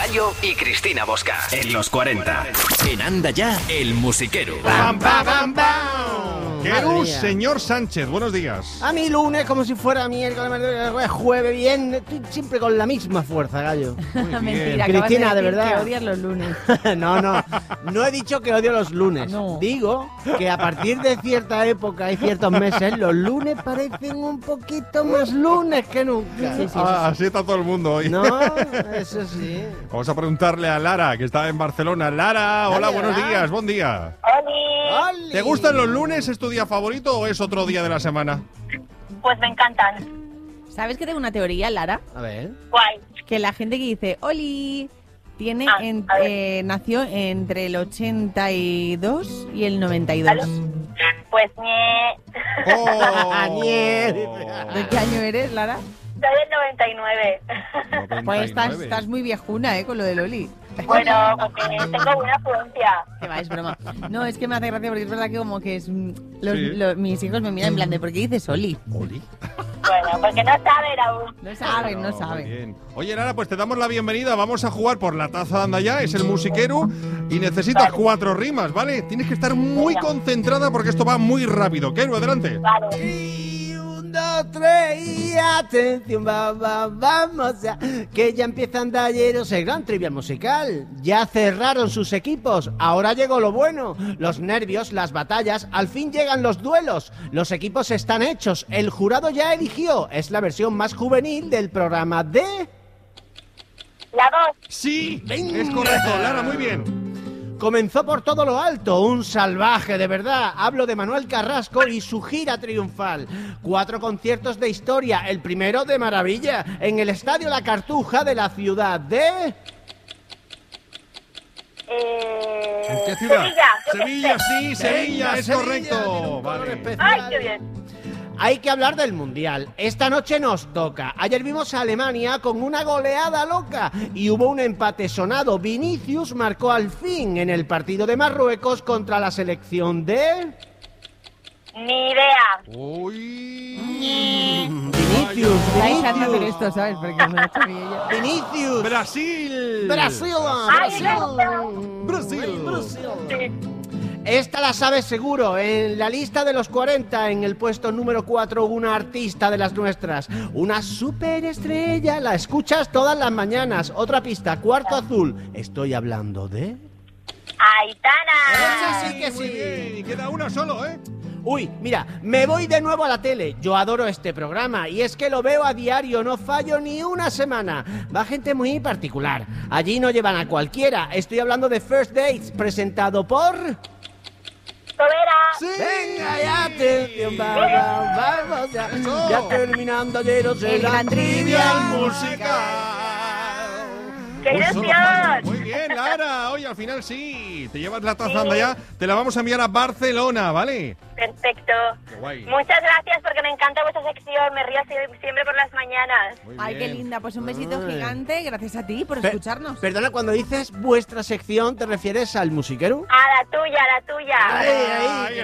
Gallo y Cristina Bosca. En los 40. En Anda Ya, el musiquero. ¡Pam, pam, pam, pam! Querus, señor Sánchez, buenos días. A mí lunes como si fuera miércoles, jueves, bien, estoy siempre con la misma fuerza, Gallo. Mentira, Cristina, de verdad. que odias los lunes. No he dicho que odio los lunes. No. Digo que a partir de cierta época y ciertos meses, los lunes parecen un poquito más lunes que nunca. Sí, sí. Así está todo el mundo hoy. No, eso sí. Vamos a preguntarle a Lara, que está en Barcelona. Lara, hola, buenos días, buen día. ¡Oli! ¿Te gustan los lunes? ¿Es tu día favorito o es otro día de la semana? Pues me encantan. ¿Sabes que tengo una teoría, Lara? A ver. Guay. Que la gente que dice Oli tiene a ver. nació entre el 82 y el 92. Pues ¡Oh! ¿De qué año eres, Lara? soy del 99. Pues estás muy viejuna, con lo del Oli. Bueno, porque tengo buena afluencia. Que va, es broma. No, es que me hace gracia porque es verdad que como que es... Sí. mis hijos me miran en plan de ¿por qué dices Oli? ¿Oli? Bueno, porque no saben aún. No saben, no Muy saben. bien. Oye, Lara, pues te damos la bienvenida. Vamos a jugar por la taza de Anda Ya, es el musiquero. Y necesitas 4 rimas, ¿vale? Tienes que estar muy Venga. concentrada porque esto va muy rápido. Quero, adelante. Vale. Y 1, 2, 3 y atención, vamos ya, que ya empieza Andalleros el gran trivial musical. Ya cerraron sus equipos, ahora llegó lo bueno. Los nervios, las batallas, al fin llegan los duelos. Los equipos están hechos, el jurado ya eligió. Es la versión más juvenil del programa de... La 2. Sí, Venga. es correcto, Lara, muy bien. Comenzó por todo lo alto, un salvaje de verdad. Hablo de Manuel Carrasco y su gira triunfal. 4 conciertos de historia, el primero de maravilla, en el Estadio La Cartuja de la ciudad de... ¿En qué ciudad? Sevilla. Sí, Sevilla, es Sevilla, correcto. tiene un color Vale. especial. Ay, qué bien. Hay que hablar del Mundial. Esta noche nos toca. Ayer vimos a Alemania con una goleada loca y hubo un empate sonado. Vinicius marcó al fin en el partido de Marruecos contra la selección de... Ni idea. Uy. Vinicius, Estáis a hacer Vinicius, esto, ¿sabes? Porque me lo he hecho bien yo. Vinicius. Brasil. Brasil, Ay, Brasil. Brasil. Sí. Esta la sabes seguro. En la lista de los 40, en el puesto número 4, una artista de las nuestras. Una superestrella. La escuchas todas las mañanas. Otra pista, cuarto azul. Estoy hablando de... Aitana. Esa sí que Muy bien. sí. Y queda una solo, ¿eh? Uy, mira, me voy de nuevo a la tele. Yo adoro este programa y es que lo veo a diario, no fallo ni una semana. Va gente muy particular. Allí no llevan a cualquiera. Estoy hablando de First Dates, presentado por... Tobera. Sí. Venga ya, atención, vamos ya. Eso. Ya terminando ayer El gran trivial musical. ¡Qué Un solo ilusión! fallo. Muy bien, Lara. Hoy al final sí. Te llevas la taza Anda Ya. Te la vamos a enviar a Barcelona, ¿vale? Perfecto. Qué guay. Muchas gracias porque me encanta vuestra sección. Me río siempre por las mañanas. Muy Ay, qué bien. linda. Pues un besito Ay. gigante. Gracias a ti por Pe- escucharnos. Perdona, cuando dices vuestra sección, ¿te refieres al musiquero? A la tuya, a la tuya. Ay, ay,